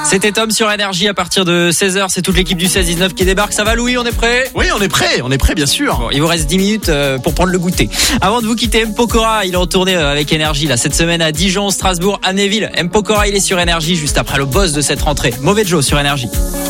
C'était Tom sur Énergie à partir de 16h. C'est toute l'équipe du 16-19 qui débarque. Ça va Louis, on est prêt? Oui, on est prêt bien sûr. Bon, il vous reste 10 minutes pour prendre le goûter. Avant de vous quitter, M. Pokora, il est en tournée avec Énergie là cette semaine à Dijon, Strasbourg, Amnéville. M. Pokora, il est sur Énergie juste après le boss de cette rentrée. Mauvais Joe sur Énergie.